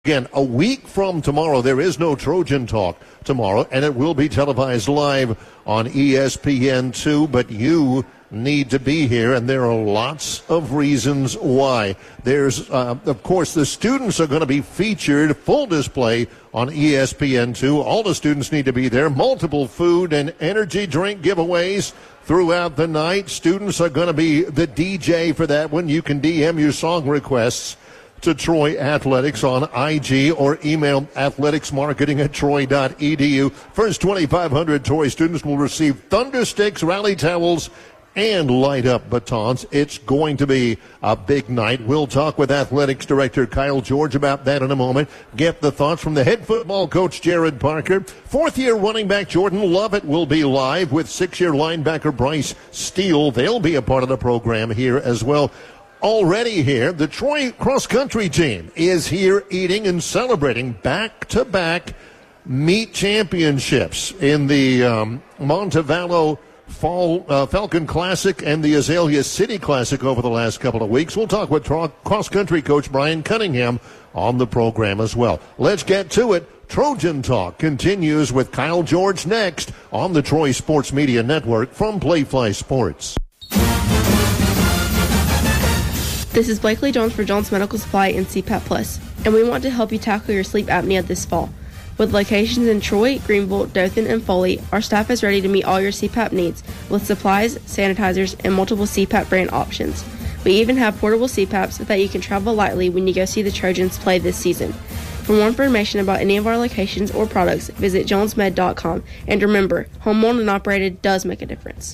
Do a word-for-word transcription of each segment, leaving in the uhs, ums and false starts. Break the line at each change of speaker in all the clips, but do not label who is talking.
Again, a week from tomorrow, there is no Trojan Talk tomorrow, and it will be televised live on E S P N two, but you need to be here, and there are lots of reasons why. There's, uh, of course, the students are going to be featured, full display on E S P N two. All the students need to be there. Multiple food and energy drink giveaways throughout the night. Students are going to be the D J for that one. You can D M your song requests to Troy Athletics on I G or email athleticsmarketing at troy dot e d u. First twenty-five hundred Troy students will receive thunder sticks, rally towels, and light up batons. It's going to be a big night. We'll talk with athletics director Kyle George about that in a moment. Get the thoughts from the head football coach Jared Parker. Fourth year running back Jordan Lovett will be live with six year linebacker Bryce Steele. They'll be a part of the program here as well. Already here, the Troy cross-country team is here eating and celebrating back-to-back meet championships in the um, Montevallo Fall uh, Falcon Classic and the Azalea City Classic over the last couple of weeks. We'll talk with tro- cross-country coach Brian Cunningham on the program as well. Let's get to it. Trojan Talk continues with Kyle George next on the Troy Sports Media Network from Playfly Sports.
This is Blakely Jones for Jones Medical Supply and C PAP Plus, and we want to help you tackle your sleep apnea this fall. With locations in Troy, Greenville, Dothan, and Foley, our staff is ready to meet all your C PAP needs with supplies, sanitizers, and multiple C PAP brand options. We even have portable C PAPs that you can travel lightly when you go see the Trojans play this season. For more information about any of our locations or products, visit jones med dot com. And remember, home owned and operated does make a difference.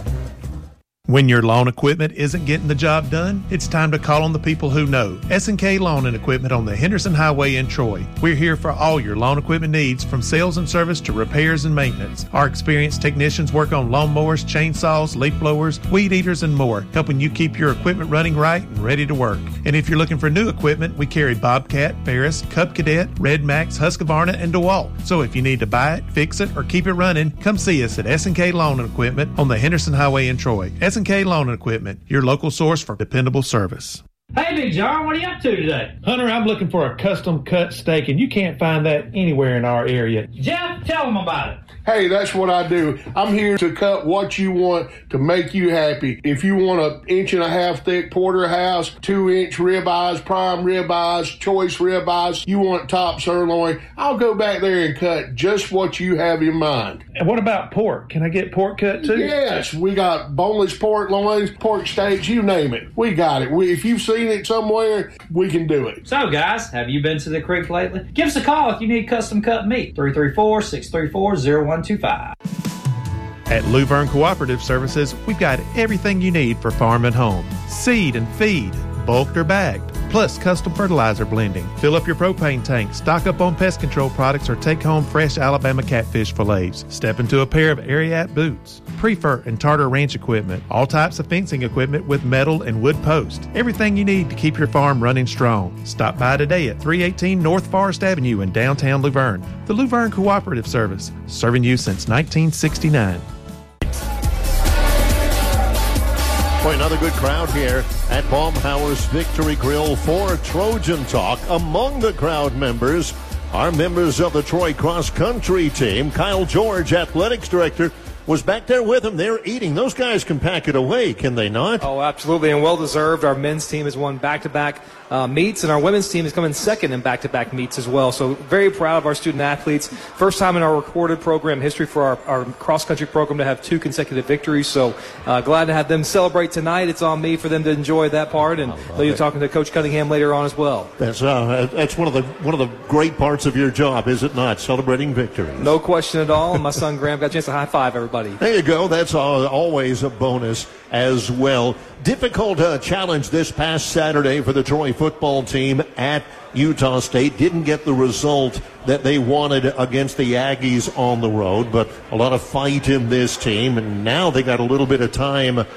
When your lawn equipment isn't getting the job done, it's time to call on the people who know. S and K Lawn and Equipment on the Henderson Highway in Troy. We're here for all your lawn equipment needs, from sales and service to repairs and maintenance. Our experienced technicians work on lawnmowers, chainsaws, leaf blowers, weed eaters, and more, helping you keep your equipment running right and ready to work. And if you're looking for new equipment, we carry Bobcat, Ferris, Cub Cadet, Red Max, Husqvarna, and DeWalt. So if you need to buy it, fix it, or keep it running, come see us at S and K Lawn and Equipment on the Henderson Highway in Troy. S and K Lawn and Equipment, your local source for dependable service.
Hey, Big John, what are you up to today?
Hunter, I'm looking for a custom cut steak, and you can't find that anywhere in our area.
Jeff, tell them about it.
Hey, that's what I do. I'm here to cut what you want to make you happy. If you want an inch and a half thick porterhouse, two inch ribeyes, prime ribeyes, choice ribeyes, you want top sirloin, I'll go back there and cut just what you have in mind.
And what about pork? Can I get pork cut too?
Yes, we got boneless pork loins, pork steaks, you name it. We got it. We, if you've seen it somewhere, we can do it.
So, guys, have you been to the creek lately? Give us a call if you need custom cut meat. three three four, six three four, zero one two five.
At Luverne Cooperative Services, we've got everything you need for farm and home. Seed and feed, bulked or bagged, plus custom fertilizer blending. Fill up your propane tank, stock up on pest control products, or take home fresh Alabama catfish fillets. Step into a pair of Ariat boots, Prefer and Tartar Ranch equipment, all types of fencing equipment with metal and wood posts. Everything you need to keep your farm running strong. Stop by today at three eighteen North Forest Avenue in downtown Luverne. The Luverne Cooperative Service, serving you since nineteen sixty-nine.
Boy, another good crowd here at Baumhauer's Victory Grill for Trojan Talk. Among the crowd members are members of the Troy Cross Country team. Kyle George, athletics director, was back there with them. They're eating. Those guys can pack it away, can they not?
Oh, absolutely, and well-deserved. Our men's team has won back-to-back uh, meets, and our women's team is coming second in back-to-back meets as well. So very proud of our student-athletes. First time in our recorded program history for our, our cross-country program to have two consecutive victories. So uh, glad to have them celebrate tonight. It's on me for them to enjoy that part, and you're talking to Coach Cunningham later on as well.
That's uh, that's one of the one of the great parts of your job, is it not? Celebrating victories.
No question at all. And my son Graham got a chance to high-five everybody.
There you go. That's always a bonus as well. Difficult uh, challenge this past Saturday for the Troy football team at Utah State. Didn't get the result that they wanted against the Aggies on the road, but a lot of fight in this team, and now they got a little bit of time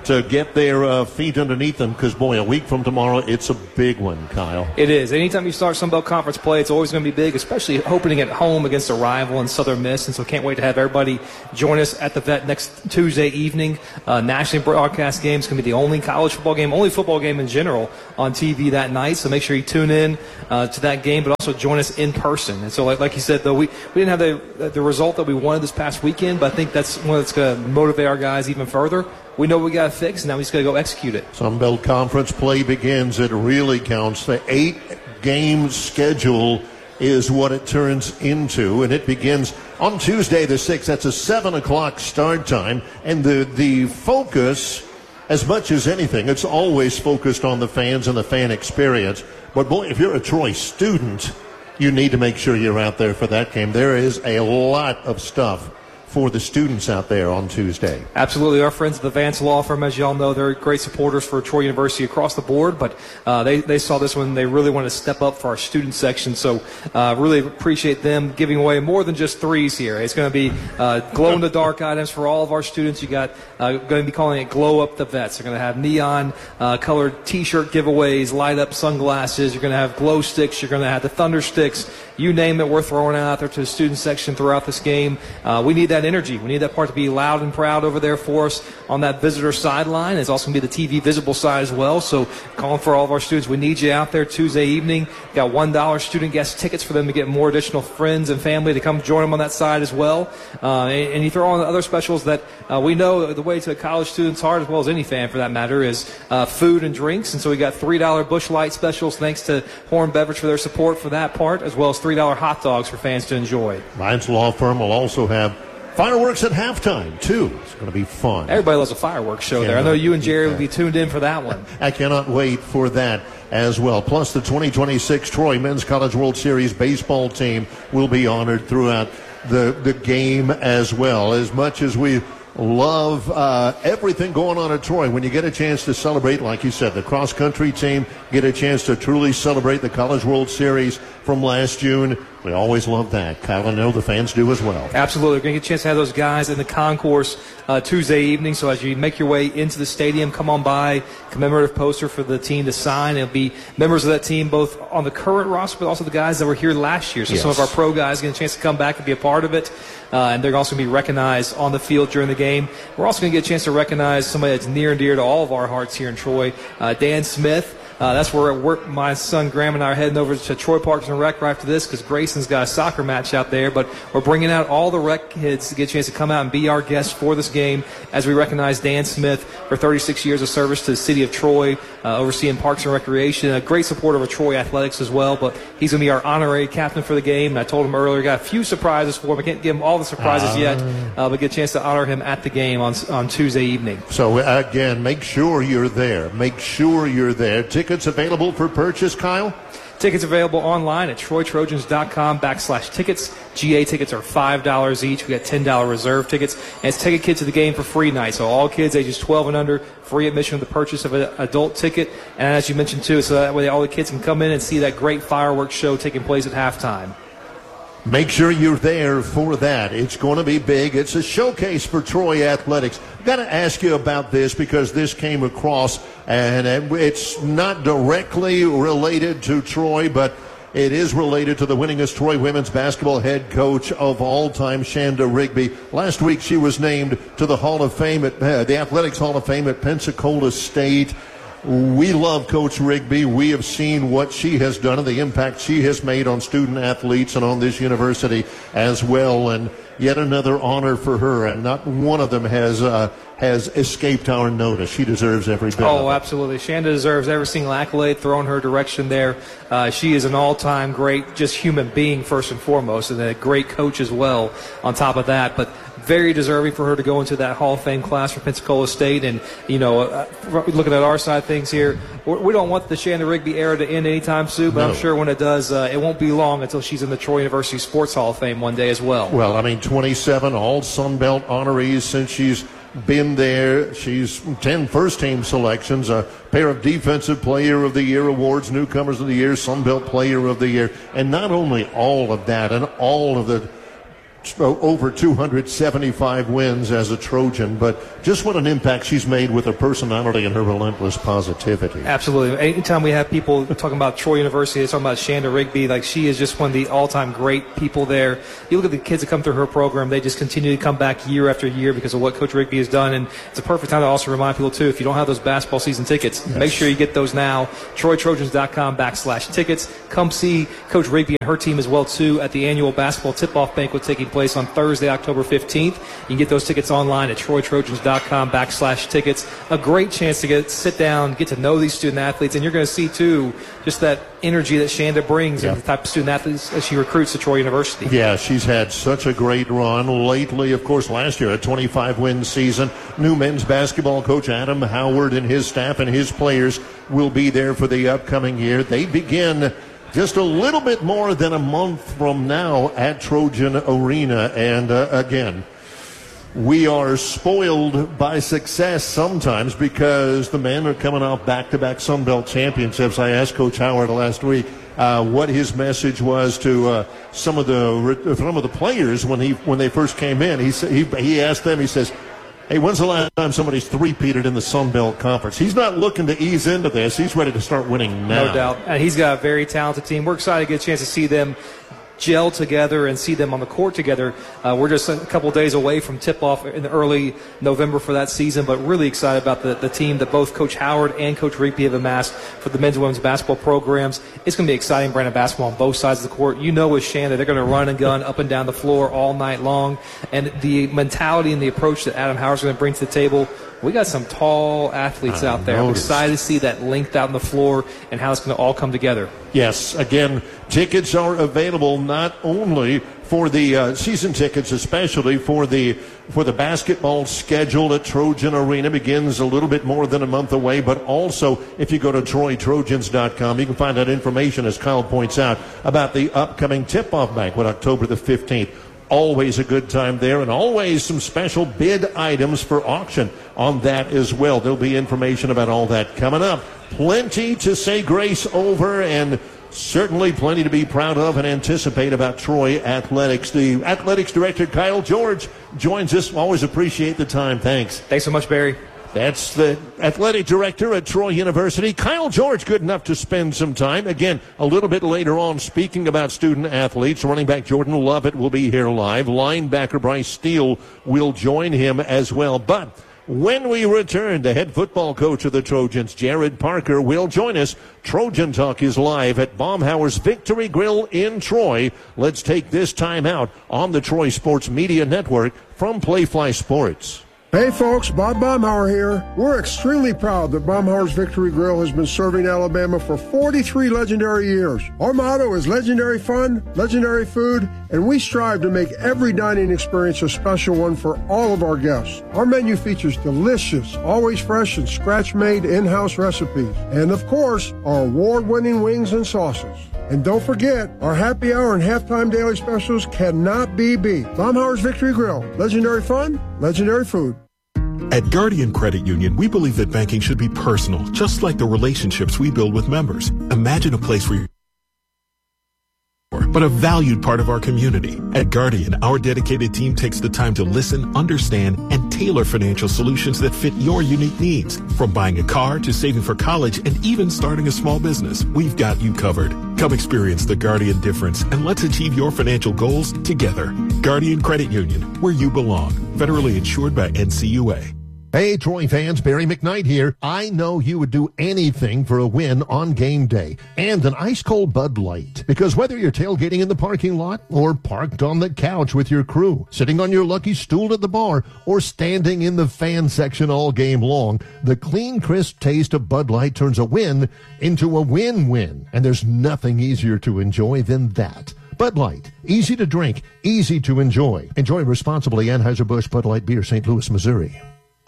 to get their uh, feet underneath them because, boy, a week from tomorrow, it's a big one, Kyle.
It is. Anytime you start Sun Belt Conference play, it's always going to be big, especially opening at home against a rival in Southern Miss. And so can't wait to have everybody join us at the Vet next Tuesday evening. Uh, nationally broadcast game is going to be the only college football game, only football game in general on T V that night. So make sure you tune in uh, to that game, but also join us in person. And so, like, like you said, though, we, we didn't have the the result that we wanted this past weekend, but I think that's one that's going to motivate our guys even further. We know we got to fix, and now we just got to go execute it.
Sun Belt Conference play begins. It really counts. The eight-game schedule is what it turns into, and it begins on Tuesday the sixth. That's a seven o'clock start time, and the, the focus, as much as anything, it's always focused on the fans and the fan experience. But, boy, if you're a Troy student, you need to make sure you're out there for that game. There is a lot of stuff for the students out there on Tuesday.
Absolutely. Our friends at the Vance Law Firm, as y'all know, they're great supporters for Troy University across the board, but uh, they, they saw this one. They really wanted to step up for our student section, so uh, really appreciate them giving away more than just threes here. It's going to be uh, glow-in-the-dark items for all of our students. You got uh, going to be calling it Glow Up the Vets. They're going to have neon uh, colored T-shirt giveaways, light-up sunglasses. You're going to have glow sticks. You're going to have the thunder sticks. You name it, we're throwing it out there to the student section throughout this game. Uh, we need that energy. We need that part to be loud and proud over there for us on that visitor sideline. It's also going to be the T V visible side as well. So calling for all of our students, we need you out there Tuesday evening. Got one dollar student guest tickets for them to get more additional friends and family to come join them on that side as well. Uh, and, and you throw on the other specials that uh, we know the way to a college student's heart, as well as any fan for that matter, is uh, food and drinks. And so we got three dollar Busch Light specials thanks to Horn Beverage for their support for that part, as well as three dollar hot dogs for fans to enjoy.
Vance Law Firm will also have fireworks at halftime, too. It's going to be fun.
Everybody loves a fireworks show there. I know you and Jerry will be tuned in for that one.
I cannot wait for that as well. Plus, the twenty twenty-six Troy Men's College World Series baseball team will be honored throughout the, the game as well. As much as we love uh, everything going on at Troy, when you get a chance to celebrate, like you said, the cross-country team, get a chance to truly celebrate the College World Series from last June, we always love that. Kyle, I know the fans do as well.
Absolutely. We're going to get a chance to have those guys in the concourse uh, Tuesday evening. So as you make your way into the stadium, come on by, commemorative poster for the team to sign. It'll be members of that team both on the current roster, but also the guys that were here last year. So yes, some of our pro guys get a chance to come back and be a part of it. Uh, and they're also going to be recognized on the field during the game. We're also going to get a chance to recognize somebody that's near and dear to all of our hearts here in Troy, uh, Dan Smith. Uh, that's where we're, my son Graham and I are heading over to Troy Parks and Rec right after this because Grayson's got a soccer match out there. But we're bringing out all the rec kids to get a chance to come out and be our guests for this game as we recognize Dan Smith for thirty-six years of service to the city of Troy, uh, overseeing Parks and Recreation, a great supporter of Troy Athletics as well. But he's going to be our honorary captain for the game. And I told him earlier, got a few surprises for him. I can't give him all the surprises uh, yet, uh, but get a chance to honor him at the game on on Tuesday evening.
So, again, make sure you're there. Make sure you're there. Tickets available for purchase, Kyle?
Tickets available online at troy trojans dot com backslash tickets. G A tickets are five dollars each. We got ten dollars reserve tickets. And it's Take a Kid to the Game for free night. So all kids ages twelve and under, free admission with the purchase of an adult ticket. And as you mentioned, too, so that way all the kids can come in and see that great fireworks show taking place at halftime.
Make sure you're there for that. It's going to be big. It's a showcase for Troy Athletics. I've got to ask you about this because this came across, and it's not directly related to Troy, but it is related to the winningest Troy women's basketball head coach of all time, Shanda Rigby. Last week she was named to the Hall of Fame at uh, the Athletics Hall of Fame at Pensacola State. We love Coach Rigby. We have seen what she has done and the impact she has made on student athletes and on this university as well. And yet another honor for her. And not one of them has uh, has escaped our notice. She deserves every bit
Oh,
of it.
absolutely. Shanda deserves every single accolade thrown her direction there. Uh, she is an all-time great, just human being first and foremost, and a great coach as well on top of that. But very deserving for her to go into that Hall of Fame class for Pensacola State. And, you know, uh, looking at our side of things here, we don't want the Shanda Rigby era to end anytime soon, but no. I'm sure when it does, uh, it won't be long until she's in the Troy University Sports Hall of Fame one day as well.
Well, I mean, twenty-seven all Sun Belt honorees since she's been there. She's ten first-team selections, a pair of Defensive Player of the Year awards, Newcomers of the Year, Sun Belt Player of the Year. And not only all of that and all of the over two hundred seventy-five wins as a Trojan, but just what an impact she's made with her personality and her relentless positivity.
Absolutely. Anytime we have people talking about Troy University, they're talking about Shanda Rigby, like she is just one of the all-time great people there. You look at the kids that come through her program, they just continue to come back year after year because of what Coach Rigby has done, and it's a perfect time to also remind people, too, if you don't have those basketball season tickets, yes. make sure you get those now. Troy Trojans dot com backslash tickets. Come see Coach Rigby and her team as well, too, at the annual basketball tip-off banquet taking place on Thursday, October fifteenth. You can get those tickets online at Troy Trojans dot com backslash tickets. A great chance to get sit down, get to know these student athletes, and you're going to see, too, just that energy that Shanda brings yeah. and the type of student athletes that she recruits to Troy University.
Yeah, she's had such a great run lately. Of course, last year, a twenty-five win season. New men's basketball coach Adam Howard and his staff and his players will be there for the upcoming year. They begin just a little bit more than a month from now at Trojan Arena. And uh, again, we are spoiled by success sometimes because the men are coming off back-to-back Sun Belt championships. I asked Coach Howard last week uh, what his message was to uh, some of the some of the players when he when they first came in. He he he asked them. He says, "Hey, when's the last time somebody's three-peated in the Sun Belt Conference?" He's not looking to ease into this. He's ready to start winning now.
No doubt. And he's got a very talented team. We're excited to get a chance to see them gel together and see them on the court together. Uh, we're just a couple days away from tip-off in the early November for that season, but really excited about the, the team that both Coach Howard and Coach Rigby have amassed for the men's and women's basketball programs. It's going to be exciting brand of basketball on both sides of the court. You know with Shanda, they're going to run and gun up and down the floor all night long, and the mentality and the approach that Adam Howard's going to bring to the table, we got some tall athletes
I
out there. I'm excited to see that length out on the floor and how it's going to all come together.
Yes, again, tickets are available not only for the uh, season tickets, especially for the for the basketball schedule at Trojan Arena begins a little bit more than a month away, but also if you go to Troy Trojans dot com, you can find out information, as Kyle points out, about the upcoming tip-off banquet, October the fifteenth. Always a good time there, and always some special bid items for auction on that as well. There'll be information about all that coming up. Plenty to say grace over, and certainly plenty to be proud of and anticipate about Troy Athletics. The Athletics Director, Kyle George, joins us. Always appreciate the time. Thanks.
Thanks so much, Barry.
That's the athletic director at Troy University, Kyle George, good enough to spend some time. Again, a little bit later on, speaking about student athletes, running back Jordan Lovett will be here live. Linebacker Bryce Steele will join him as well. But when we return, the head football coach of the Trojans, Jared Parker, will join us. Trojan Talk is live at Baumhauer's Victory Grill in Troy. Let's take this time out on the Troy Sports Media Network from Playfly Sports.
Hey folks, Bob Baumhauer here. We're extremely proud that Baumhauer's Victory Grill has been serving Alabama for forty-three legendary years. Our motto is legendary fun, legendary food, and we strive to make every dining experience a special one for all of our guests. Our menu features delicious, always fresh and scratch-made in-house recipes. And of course, our award-winning wings and sauces. And don't forget, our happy hour and halftime daily specials cannot be beat. Baumhauer's Victory Grill. Legendary fun, legendary food.
At Guardian Credit Union, we believe that banking should be personal, just like the relationships we build with members. Imagine a place where you're but a valued part of our community. At Guardian, our dedicated team takes the time to listen, understand, and tailor financial solutions that fit your unique needs. From buying a car to saving for college and even starting a small business, we've got you covered. Come experience the Guardian difference and let's achieve your financial goals together. Guardian Credit Union, where you belong. Federally insured by N C U A.
Hey, Troy fans, Barry McKnight here. I know you would do anything for a win on game day and an ice-cold Bud Light. Because whether you're tailgating in the parking lot or parked on the couch with your crew, sitting on your lucky stool at the bar, or standing in the fan section all game long, the clean, crisp taste of Bud Light turns a win into a win-win. And there's nothing easier to enjoy than that. Bud Light, easy to drink, easy to enjoy. Enjoy responsibly. Anheuser-Busch Bud Light Beer, Saint Louis, Missouri.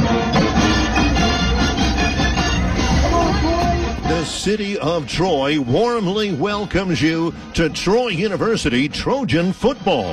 The city of Troy warmly welcomes you to Troy University Trojan football.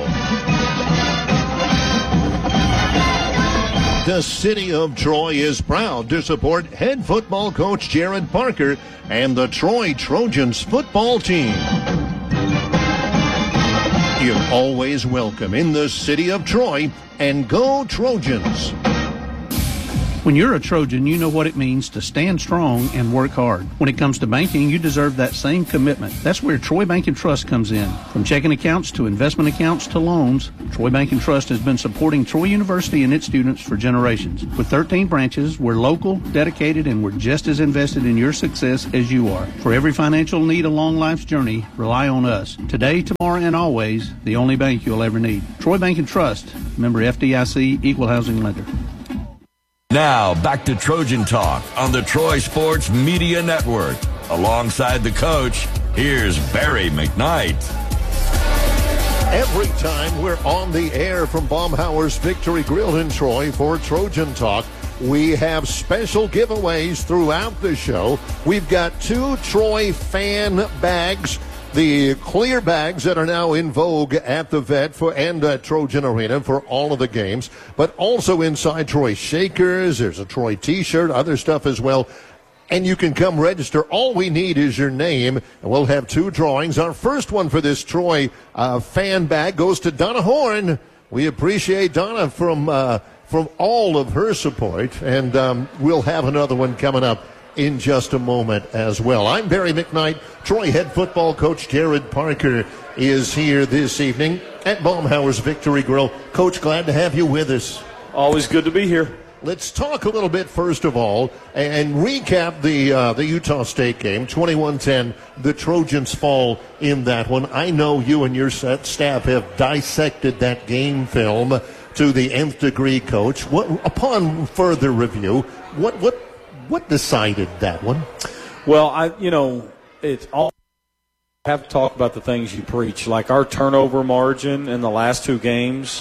The city of Troy is proud to support head football coach Jared Parker and the Troy Trojans football team. You're always welcome in the city of Troy, and go Trojans.
When you're a Trojan, you know what it means to stand strong and work hard. When it comes to banking, you deserve that same commitment. That's where Troy Bank and Trust comes in. From checking accounts to investment accounts to loans, Troy Bank and Trust has been supporting Troy University and its students for generations. With thirteen branches, we're local, dedicated, and we're just as invested in your success as you are. For every financial need along life's journey, rely on us. Today, tomorrow, and always, the only bank you'll ever need. Troy Bank and Trust, member F D I C, equal housing lender.
Now, back to Trojan Talk on the Troy Sports Media Network. Alongside the coach, here's Barry McKnight.
Every time we're on the air from Baumhauer's Victory Grill in Troy for Trojan Talk, we have special giveaways throughout the show. We've got two Troy fan bags, the clear bags that are now in vogue at the Vet for and at Trojan Arena for all of the games, but also inside Troy Shakers. There's a Troy t-shirt, other stuff as well. And you can come register. All we need is your name, and we'll have two drawings. Our first one for this Troy uh, fan bag goes to Donna Horn. We appreciate Donna from uh, from all of her support, and um, we'll have another one coming up in just a moment as well. I'm Barry McKnight. Troy head football coach Jared Parker is here this evening at Baumhauer's Victory Grill. Coach, glad to have you with us.
Always good to be here.
Let's talk a little bit, first of all, and recap the uh, the Utah State game, twenty-one ten. The Trojans fall in that one. I know you and your set staff have dissected that game film to the nth degree, Coach. What, upon further review, what what what decided that one?
Well, I you know, it's all I have to talk about the things you preach. Like our turnover margin in the last two games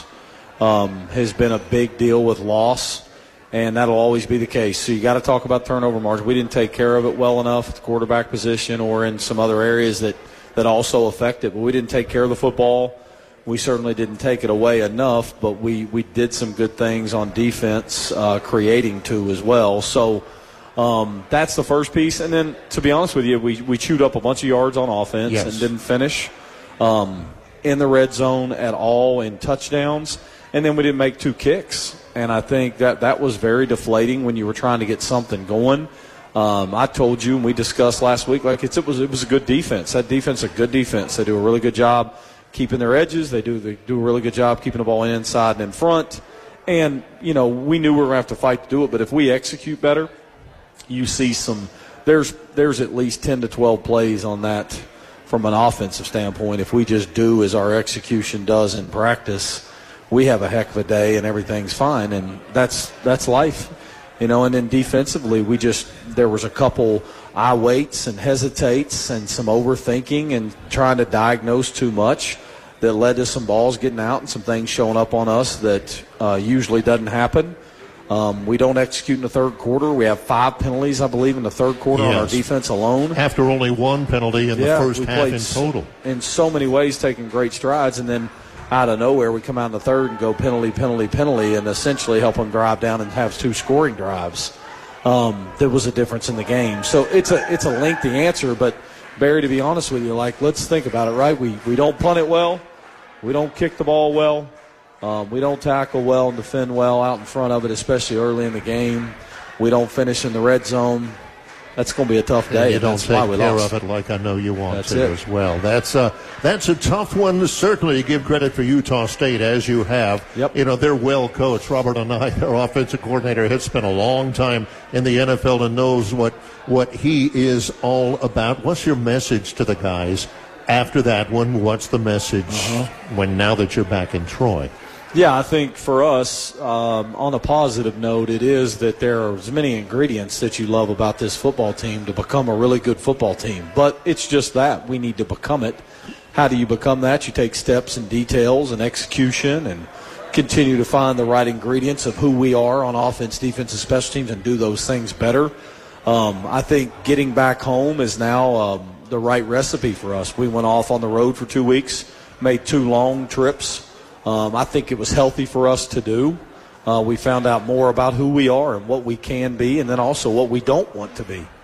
um, has been a big deal with loss. And that'll always be the case. So you got to talk about turnover margin. We didn't take care of it well enough at the quarterback position or in some other areas that, that also affect it. But we didn't take care of the football. We certainly didn't take it away enough, but we, we did some good things on defense, uh, creating two as well. So um, that's the first piece. And then, to be honest with you, we, we chewed up a bunch of yards on offense
yes.
and didn't finish um, in the red zone at all in touchdowns. And then we didn't make two kicks. And I think that that was very deflating when you were trying to get something going. Um, I told you, and we discussed last week, like it's, it was it was a good defense. That defense is a good defense. They do a really good job keeping their edges. They do they do a really good job keeping the ball inside and in front. And, you know, we knew we were going to have to fight to do it. But if we execute better, you see some – there's there's at least ten to twelve plays on that from an offensive standpoint. If we just do as our execution does in practice – we have a heck of a day and everything's fine, and that's that's life, you know. And then defensively, we just there was a couple eye waits and hesitates and some overthinking and trying to diagnose too much that led to some balls getting out and some things showing up on us that uh, usually doesn't happen. Um, we don't execute in the third quarter. We have five penalties, I believe, in the third quarter yes. on our defense alone.
After only one penalty in yeah, the first half in total.
In so many ways, taking great strides, and then out of nowhere, we come out in the third and go penalty, penalty, penalty, and essentially help them drive down and have two scoring drives. Um, there was a difference in the game. So it's a it's a lengthy answer, but, Barry, to be honest with you, like, let's think about it, right? We, we don't punt it well. We don't kick the ball well. Um, we don't tackle well and defend well out in front of it, especially early in the game. We don't finish in the red zone. That's going to be a tough day.
And you don't
that's
take
why we
care
lost.
of it like I know you want
that's
to
it.
as well. That's a, that's a tough one. Certainly give credit for Utah State, as you have.
Yep.
You know, they're well coached. Robert Anae, our offensive coordinator, has spent a long time in the N F L and knows what, what he is all about. What's your message to the guys after that one? What's the message uh-huh. when now that you're back in Troy?
Yeah, I think for us, um, on a positive note, it is that there are as many ingredients that you love about this football team to become a really good football team. But it's just that. We need to become it. How do you become that? You take steps and details and execution and continue to find the right ingredients of who we are on offense, defense, and special teams and do those things better. Um, I think getting back home is now um, the right recipe for us. We went off on the road for two weeks, made two long trips. Um, I think it was healthy for us to do. Uh, we found out more about who we are and what we can be, and then also what we don't want to be.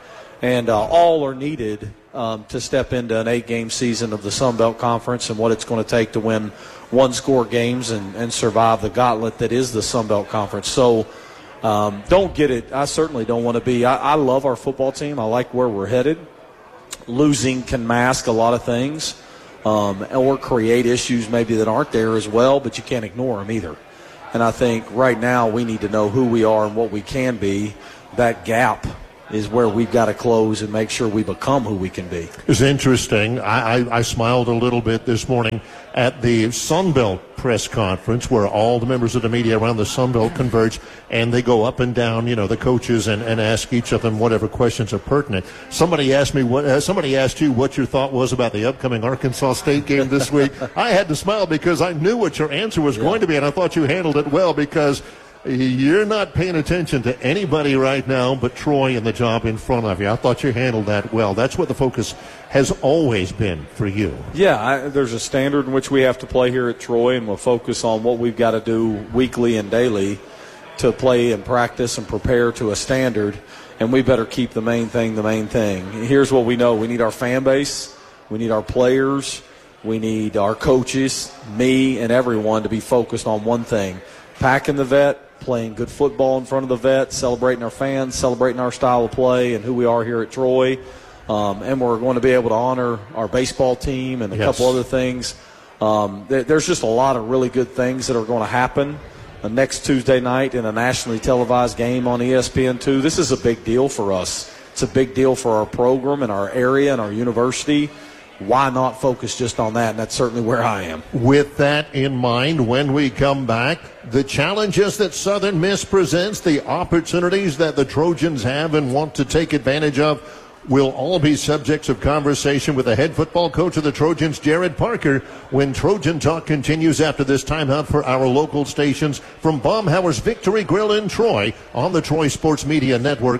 and uh, all are needed um, to step into an eight-game season of the Sun Belt Conference and what it's going to take to win one-score games and, and survive the gauntlet that is the Sun Belt Conference. So um, don't get it. I certainly don't want to be. I, I love our football team. I like where we're headed. Losing can mask a lot of things um, or create issues maybe that aren't there as well, but you can't ignore them either. And I think right now we need to know who we are and what we can be. That gap is where we've got to close and make sure we become who we can be.
It's interesting. I, I, I smiled a little bit this morning at the Sun Belt press conference where all the members of the media around the Sun Belt converge, and they go up and down, you know, the coaches and, and ask each of them whatever questions are pertinent. Somebody asked me what, uh, somebody asked you what your thought was about the upcoming Arkansas State game this week. I had to smile because I knew what your answer was yeah. going to be, and I thought you handled it well because you're not paying attention to anybody right now but Troy and the job in front of you. I thought you handled that well. That's what the focus has always been for you.
Yeah, I, there's a standard in which we have to play here at Troy, and we'll focus on what we've got to do weekly and daily to play and practice and prepare to a standard, and we better keep the main thing the main thing. Here's what we know. We need our fan base. We need our players. We need our coaches, me, and everyone to be focused on one thing, packing the vet, playing good football in front of the vet, celebrating our fans, celebrating our style of play and who we are here at Troy. Um, and we're going to be able to honor our baseball team and a yes. couple other things. Um, th- there's just a lot of really good things that are going to happen uh, next Tuesday night in a nationally televised game on E S P N two. This is a big deal for us. It's a big deal for our program and our area and our university. Why not focus just on that? And that's certainly where I am.
With that in mind, when we come back, the challenges that Southern Miss presents, the opportunities that the Trojans have and want to take advantage of, will all be subjects of conversation with the head football coach of the Trojans, Jared Parker, when Trojan Talk continues after this timeout for our local stations from Baumhower's Victory Grill in Troy on the Troy Sports Media Network.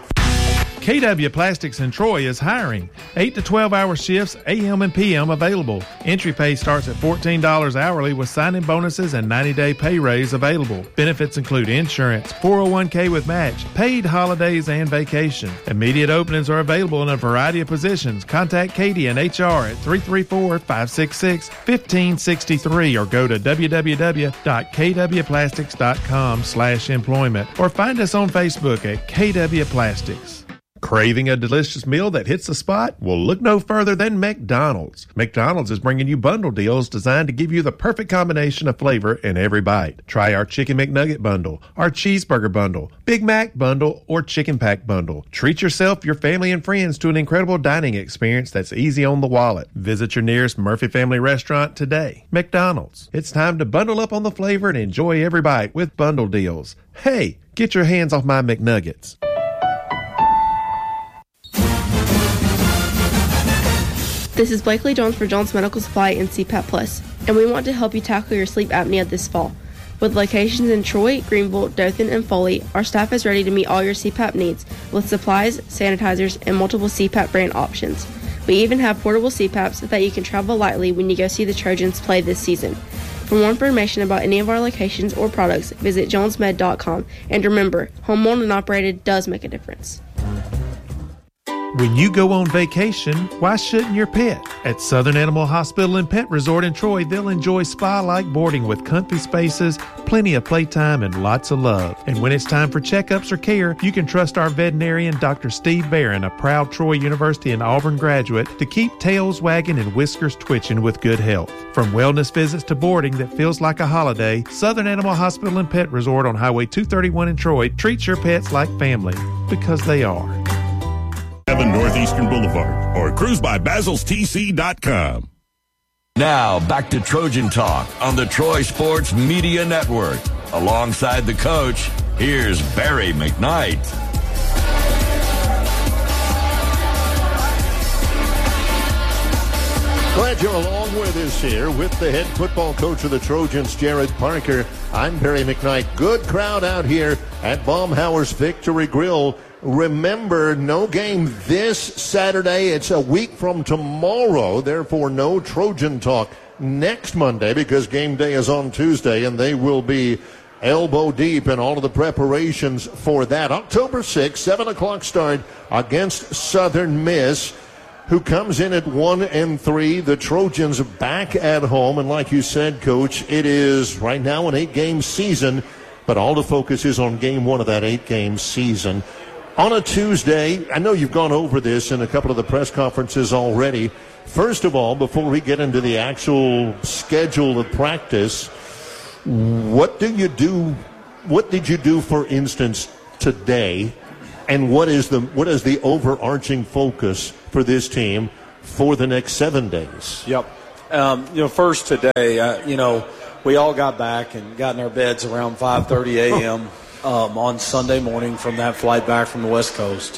K W Plastics in Troy is hiring. eight to twelve hour shifts, A M and P M available. Entry pay starts at fourteen dollars hourly with signing bonuses and ninety day pay raise available. Benefits include insurance, four oh one k with match, paid holidays, and vacation. Immediate openings are available in a variety of positions. Contact Katie and H R at three three four, five six six, one five six three or go to w w w dot k w plastics dot com slash employment or find us on Facebook at K W Plastics. Craving a delicious meal that hits the spot? Well, look no further than McDonald's. McDonald's is bringing you bundle deals designed to give you the perfect combination of flavor in every bite. Try our Chicken McNugget bundle, our Cheeseburger bundle, Big Mac bundle, or Chicken Pack bundle. Treat yourself, your family, and friends to an incredible dining experience that's easy on the wallet. Visit your nearest Murphy Family restaurant today. McDonald's. It's time to bundle up on the flavor and enjoy every bite with bundle deals. Hey, get your hands off my McNuggets.
This is Blakely Jones for Jones Medical Supply and C PAP Plus, and we want to help you tackle your sleep apnea this fall. With locations in Troy, Greenville, Dothan, and Foley, our staff is ready to meet all your C PAP needs with supplies, sanitizers, and multiple C PAP brand options. We even have portable C PAPs that you can travel lightly when you go see the Trojans play this season. For more information about any of our locations or products, visit jones med dot com. And remember, home owned and operated does make a difference.
When you go on vacation, why shouldn't your pet? At Southern Animal Hospital and Pet Resort in Troy, they'll enjoy spa-like boarding with comfy spaces, plenty of playtime, and lots of love. And when it's time for checkups or care, you can trust our veterinarian, Doctor Steve Barron, a proud Troy University and Auburn graduate, to keep tails wagging and whiskers twitching with good health. From wellness visits to boarding that feels like a holiday, Southern Animal Hospital and Pet Resort on Highway two thirty-one in Troy treats your pets like family, because they are.
Northeastern Boulevard or cruise by Basil's T C dot com. Now back to Trojan Talk on the Troy Sports Media Network. Alongside the coach, here's Barry McKnight.
Glad you're along with us here with the head football coach of the Trojans, Jared Parker. I'm Barry McKnight. Good crowd out here at Baumhower's Victory Grill. Remember, no game this Saturday. It's a week from tomorrow. Therefore, no Trojan Talk next Monday because game day is on Tuesday, and they will be elbow deep in all of the preparations for that. October sixth, seven o'clock start against Southern Miss, who comes in at one and three. The Trojans back at home, and like you said, Coach, it is right now an eight-game season, but all the focus is on game one of that eight-game season. On a Tuesday, I know you've gone over this in a couple of the press conferences already. First of all, before we get into the actual schedule of practice, what do you do? What did you do, for instance, today? And what is the what is the overarching focus for this team for the next seven days?
Yep. Um, you know, first today, uh, you know, we all got back and got in our beds around five thirty a.m. um, on Sunday morning from that flight back from the West Coast.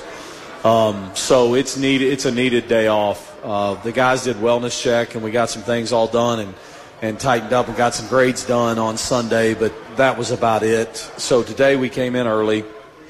Um, so it's needed. It's a needed day off. Uh, the guys did wellness check, and we got some things all done and, and tightened up and got some grades done on Sunday, but that was about it. So today we came in early.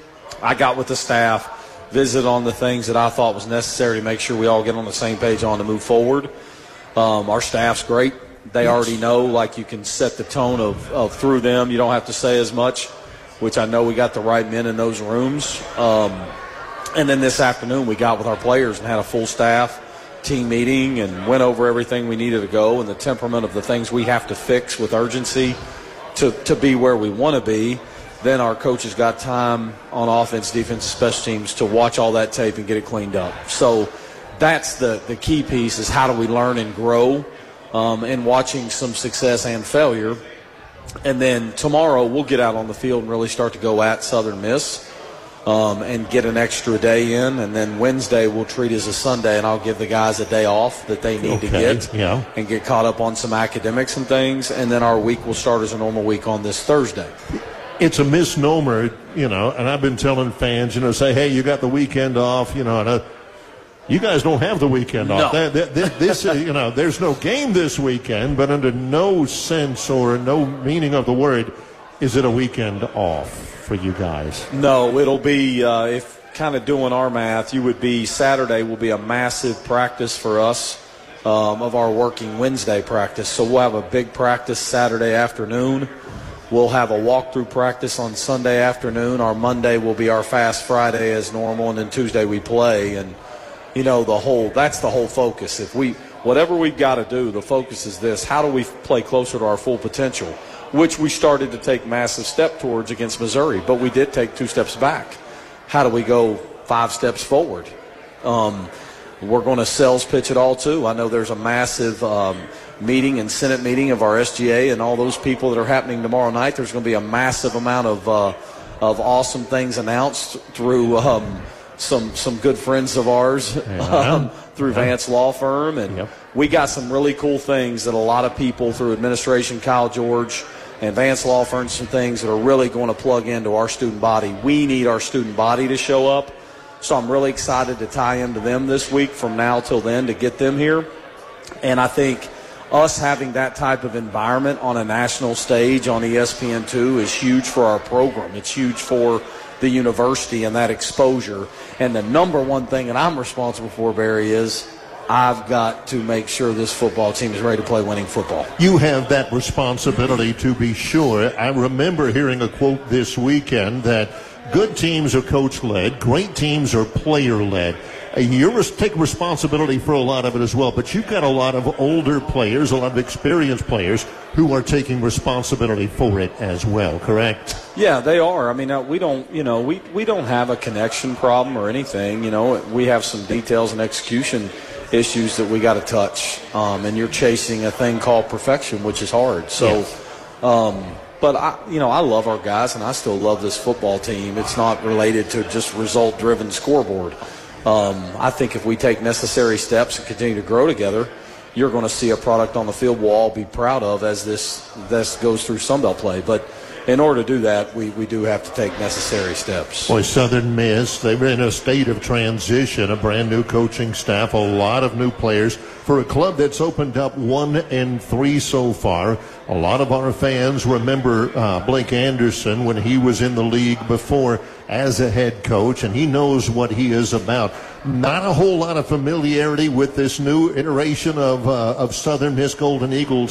I got with the staff, visited on the things that I thought was necessary to make sure we all get on the same page on to move forward. Um, our staff's great. They already know, like, you can set the tone of, of through them. You don't have to say as much, which I know we got the right men in those rooms. Um, and then this afternoon we got with our players and had a full staff team meeting and went over everything we needed to go and the temperament of the things we have to fix with urgency to, to be where we want to be. Then our coaches got time on offense, defense, special teams to watch all that tape and get it cleaned up. So that's the, the key piece, is how do we learn and grow um, in watching some success and failure. And then tomorrow we'll get out on the field and really start to go at Southern Miss um, and get an extra day in. And then Wednesday we'll treat as a Sunday, and I'll give the guys a day off that they need okay, to get
yeah.
and get caught up on some academics and things. And then our week will start as a normal week on this Thursday.
It's a misnomer, you know, and I've been telling fans, you know, say, hey, you got the weekend off, you know, and uh, you guys don't have the weekend off.
No.
That, that, this, uh, you know, there's no game this weekend, but under no sense or no meaning of the word is it a weekend off for you guys.
No, it'll be, uh, if kind of doing our math, you would be Saturday will be a massive practice for us um, of our working Wednesday practice. So we'll have a big practice Saturday afternoon. We'll have a walkthrough practice on Sunday afternoon. Our Monday will be our fast Friday as normal, and then Tuesday we play. And, you know, the whole that's the whole focus. If we whatever we've got to do, the focus is this: how do we play closer to our full potential, which we started to take massive step towards against Missouri, but we did take two steps back. How do we go five steps forward? Um, we're going to sales pitch it all too. I know there's a massive um, meeting and Senate meeting of our S G A and all those people that are happening tomorrow night. There's going to be a massive amount of uh, of awesome things announced through um, some some good friends of ours
yeah.
um, through
yeah.
Vance Law Firm, and
yep.
we got some really cool things that a lot of people through administration, Kyle George and Vance Law Firm, some things that are really going to plug into our student body. We need our student body to show up, so I'm really excited to tie into them this week from now till then to get them here. And I think us having that type of environment on a national stage on E S P N two is huge for our program. It's huge for the university and that exposure. And the number one thing that I'm responsible for, Barry, is I've got to make sure this football team is ready to play winning football.
You have that responsibility, to be sure. I remember hearing a quote this weekend that good teams are coach-led, great teams are player-led. You take responsibility for a lot of it as well, but you've got a lot of older players, a lot of experienced players who are taking responsibility for it as well, correct?
Yeah, they are. I mean, uh, we don't, you know, we, we don't have a connection problem or anything. You know, we have some details and execution issues that we got to touch, um, and you're chasing a thing called perfection, which is hard. So,
yes.
um, but I, you know, I love our guys, and I still love this football team. It's not related to just result-driven scoreboard. Um, I think if we take necessary steps and continue to grow together, you're going to see a product on the field we'll all be proud of as this this goes through Sunbelt play. But in order to do that, we, we do have to take necessary steps.
Boy, Southern Miss, they're in a state of transition, a brand new coaching staff, a lot of new players for a club that's opened up one and three so far. A lot of our fans remember uh, Blake Anderson when he was in the league before as a head coach, and he knows what he is about. Not a whole lot of familiarity with this new iteration of uh, of Southern Miss Golden Eagles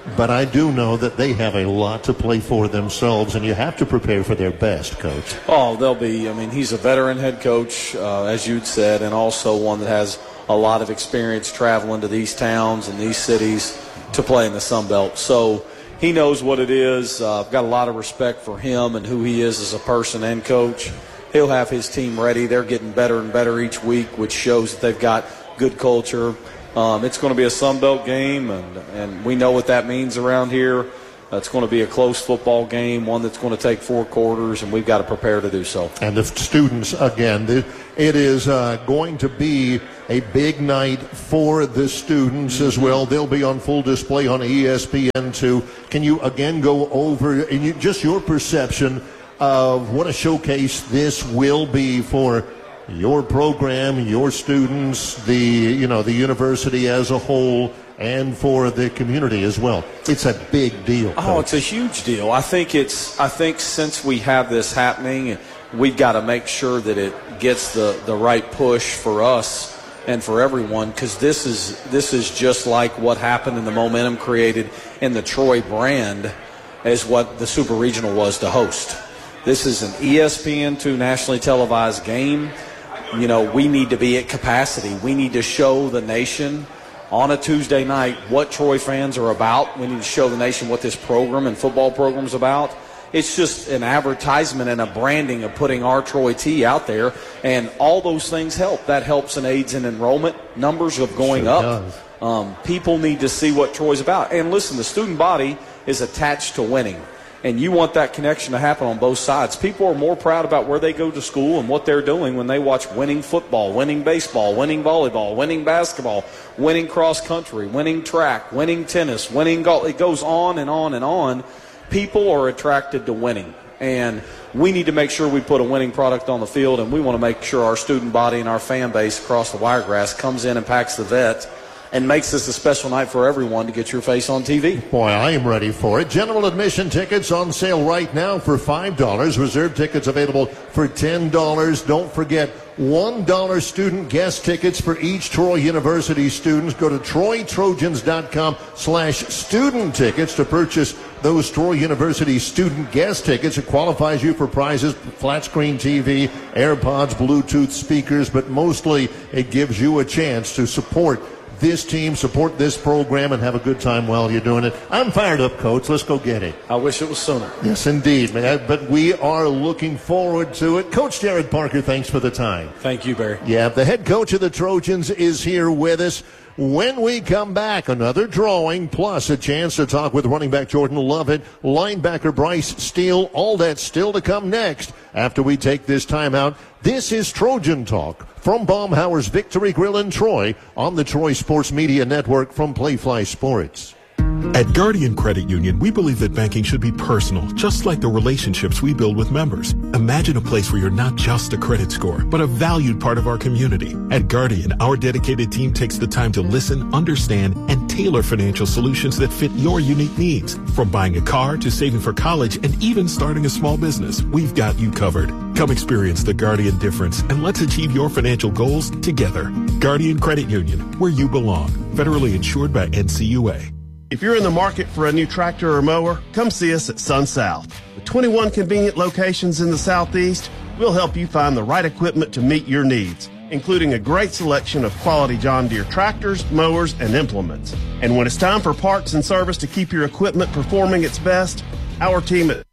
but I do know that they have a lot to play for themselves, and you have to prepare for their best, Coach.
Oh, they'll be, I mean, he's a veteran head coach, uh, as you'd said, and also one that has a lot of experience traveling to these towns and these cities to play in the Sun Belt. So he knows what it is. Uh, I've got a lot of respect for him and who he is as a person and coach. He'll have his team ready. They're getting better and better each week, which shows that they've got good culture. Um, it's going to be a Sun Belt game, and, and we know what that means around here. Uh, it's going to be a close football game, one that's going to take four quarters, and we've got to prepare to do so.
And the students, again, it is uh, going to be a big night for the students as well. They'll be on full display on E S P N two. Can you, again, go over and you, just your perception of what a showcase this will be for your program, your students, the you know the university as a whole, and for the community as well? It's a big deal.
Oh, it's a huge deal. I think it's. I think since we have this happening, we've got to make sure that it gets the, the right push for us and for everyone, because this is this is just like what happened and the momentum created in the Troy brand as what the Super Regional was to host. This is an E S P N two nationally televised game. You know, we need to be at capacity. We need to show the nation on a Tuesday night what Troy fans are about. We need to show the nation what this program and football program is about. It's just an advertisement and a branding of putting our Troy T out there, and all those things help. That helps and aids in enrollment numbers of going
sure
up. Um, people need to see what Troy's about. And listen, the student body is attached to winning. And you want that connection to happen on both sides. People are more proud about where they go to school and what they're doing when they watch winning football, winning baseball, winning volleyball, winning basketball, winning cross country, winning track, winning tennis, winning golf. It goes on and on and on. People are attracted to winning. And we need to make sure we put a winning product on the field, and we want to make sure our student body and our fan base across the Wiregrass comes in and packs the vet and makes this a special night for everyone to get your face on T V.
Boy, I am ready for it. General admission tickets on sale right now for five dollars. Reserve tickets available for ten dollars. Don't forget, one dollar student guest tickets for each Troy University students. Go to troy trojans dot com slash student tickets to purchase those Troy University student guest tickets. It qualifies you for prizes, flat screen T V, AirPods, Bluetooth speakers, but mostly it gives you a chance to support this team, support this program, and have a good time while you're doing it. I'm fired up, Coach. Let's go get it.
I wish it was sooner.
Yes, indeed, man. But we are looking forward to it. Coach Jared Parker, thanks for the time.
Thank you, Barry.
Yeah, the head coach of the Trojans is here with us. When we come back, another drawing, plus a chance to talk with running back Jordan Lovett, linebacker Bryce Steele. All that's still to come next after we take this time out. This is Trojan Talk from Baumhauer's Victory Grill in Troy on the Troy Sports Media Network from Playfly Sports.
At Guardian Credit Union, we believe that banking should be personal, just like the relationships we build with members. Imagine a place where you're not just a credit score, but a valued part of our community. At Guardian, our dedicated team takes the time to listen, understand, and tailor financial solutions that fit your unique needs. From buying a car to saving for college and even starting a small business, we've got you covered. Come experience the Guardian difference and let's achieve your financial goals together. Guardian Credit Union, where you belong. Federally insured by N C U A.
If you're in the market for a new tractor or mower, come see us at Sun South. With twenty-one convenient locations in the Southeast, we'll help you find the right equipment to meet your needs, including a great selection of quality John Deere tractors, mowers, and implements. And when it's time for parts and service to keep your equipment performing its best, our team at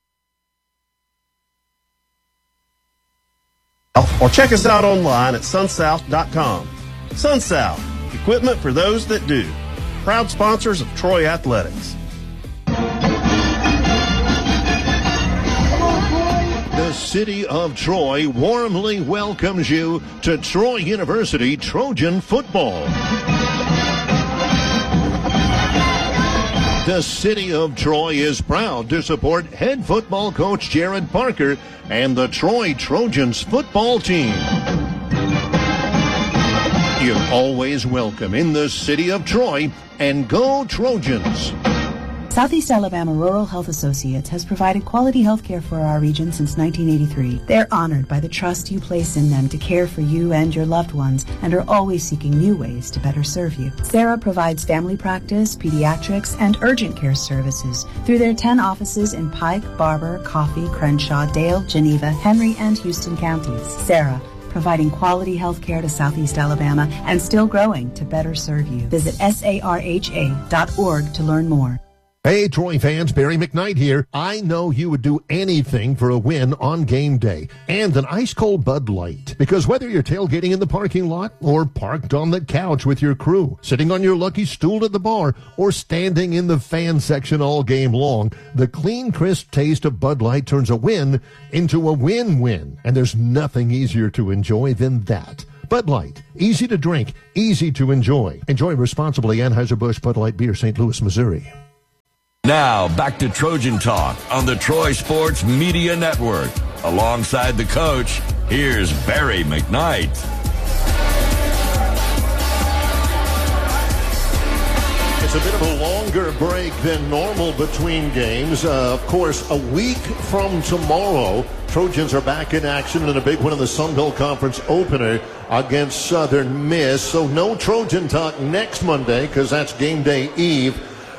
or check us out online at sun south dot com. Sun South, equipment for those that do. Proud sponsors of Troy Athletics.
The city of Troy warmly welcomes you to Troy University Trojan football. The city of Troy is proud to support head football coach Jared Parker and the Troy Trojans football team. You're always welcome in the city of Troy, and go Trojans.
Southeast Alabama Rural Health Associates has provided quality health care for our region since nineteen eighty-three. They're honored by the trust you place in them to care for you and your loved ones and are always seeking new ways to better serve you. Sarah provides family practice, pediatrics, and urgent care services through their ten offices in Pike, Barber, Coffee, Crenshaw, Dale, Geneva, Henry, and Houston counties. Sarah, providing quality health care to Southeast Alabama and still growing to better serve you. Visit S A R H A dot org to learn more.
Hey, Troy fans, Barry McKnight here. I know you would do anything for a win on game day and an ice-cold Bud Light. Because whether you're tailgating in the parking lot or parked on the couch with your crew, sitting on your lucky stool at the bar, or standing in the fan section all game long, the clean, crisp taste of Bud Light turns a win into a win-win. And there's nothing easier to enjoy than that. Bud Light, easy to drink, easy to enjoy. Enjoy responsibly. Anheuser-Busch Bud Light Beer, Saint Louis, Missouri.
Now, back to Trojan Talk on the Troy Sports Media Network. Alongside the coach, here's Barry McKnight.
It's a bit of a longer break than normal between games. Uh, of course, a week from tomorrow, Trojans are back in action in a big one in the Sun Belt Conference opener against Southern Miss. So no Trojan Talk next Monday because that's game day eve.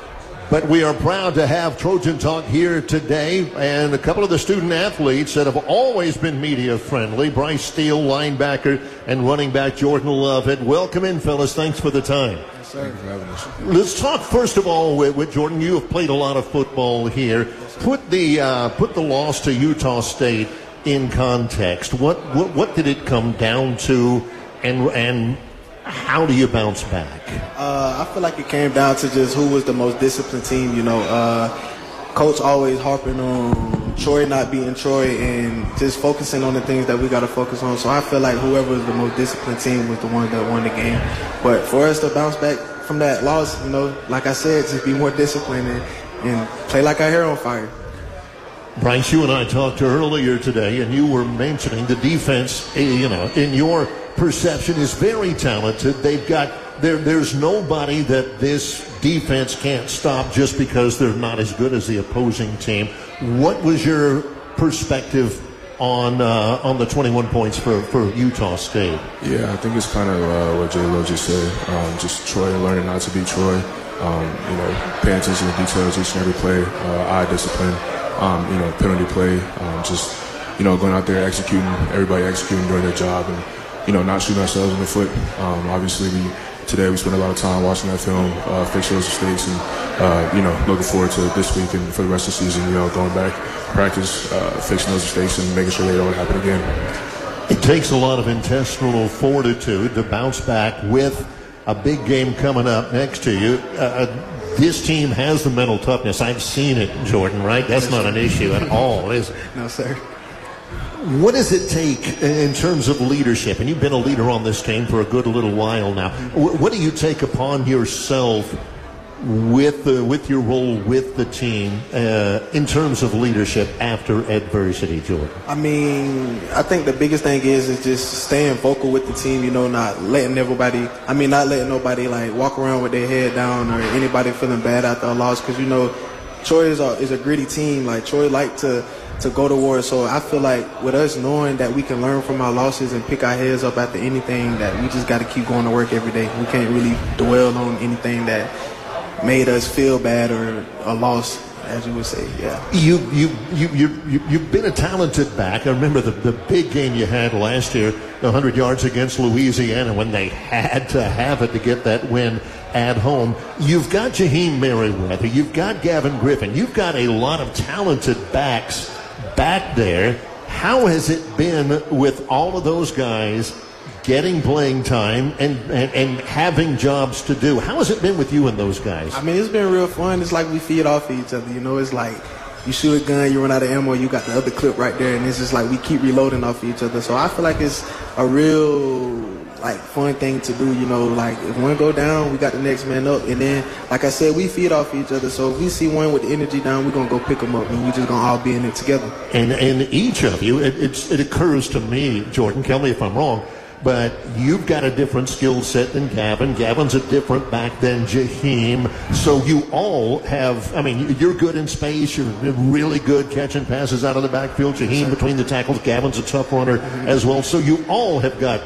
But we are proud to have Trojan Talk here today, and a couple of the student athletes that have always been media friendly. Bryce Steele, linebacker, and running back Jordan Lovett. Welcome in, fellas. Thanks for the time.
Yes, sir. Thanks for having us.
Let's talk first of all with, with Jordan. You have played a lot of football here. Put the uh, put the loss to Utah State in context. What what what did it come down to, and and how do you bounce back?
Uh, I feel like it came down to just who was the most disciplined team. You know, uh, Coach always harping on Troy not beating Troy and just focusing on the things that we got to focus on. So I feel like whoever was the most disciplined team was the one that won the game. But for us to bounce back from that loss, you know, like I said, just be more disciplined and, and play like our hair on fire.
Bryce, you and I talked earlier today, and you were mentioning the defense, you know, in your perception is very talented. They've got there. There's nobody that this defense can't stop just because they're not as good as the opposing team. What was your perspective on uh, on the twenty-one points for, for Utah State?
Yeah, I think it's kind of uh, what J Lo just said. Um, just Troy learning not to be Troy. Um, you know, paying attention to details each and every play. Uh, eye discipline. Um, you know, penalty play. Um, just you know, going out there executing. Everybody executing doing their job and. You know, not shooting ourselves in the foot. Um, obviously, we today we spent a lot of time watching that film, uh, fix those mistakes, and uh, you know, looking forward to this week and for the rest of the season. You know, going back, practice, uh, fixing those mistakes, and making sure they don't happen again.
It takes a lot of intestinal fortitude to bounce back with a big game coming up next to you. Uh, this team has the mental toughness. I've seen it, Jordan. Right? That's not an issue at all, is it?
No, sir.
What does it take in terms of leadership? And you've been a leader on this team for a good little while now. What do you take upon yourself with the, with your role with the team uh, in terms of leadership after adversity, Jordan?
I mean, I think the biggest thing is is just staying vocal with the team. You know, not letting everybody. I mean, not letting nobody like walk around with their head down or anybody feeling bad after a loss. Because you know, Troy is a, is a gritty team. Like Troy like to. to go to war. So I feel like with us knowing that we can learn from our losses and pick our heads up after anything, that we just got to keep going to work every day. We can't really dwell on anything that made us feel bad or a loss, as you would say. Yeah.
You you you you you you've been a talented back. I remember the the big game you had last year, one hundred yards against Louisiana, when they had to have it to get that win at home. You've got Jaheim Merriweather. You've got Gavin Griffin. You've got a lot of talented backs back there. How has it been with all of those guys getting playing time and, and, and having jobs to do? How has it been with you and those guys?
I mean, it's been real fun. It's like we feed off each other. You know, it's like you shoot a gun, you run out of ammo, you got the other clip right there, and it's just like we keep reloading off each other. So I feel like it's a real like fun thing to do, you know, like if one go down, we got the next man up, and then like I said, we feed off each other. So if we see one with the energy down, we're gonna go pick them up, and we just gonna all be in it together.
And and each of you, it, it's, it occurs to me, Jordan, tell me if I'm wrong, but you've got a different skill set than Gavin. Gavin's a different back than Jaheim. So you all have, I mean, you're good in space. You're really good catching passes out of the backfield. Jaheim between the tackles. Gavin's a tough runner as well. So you all have got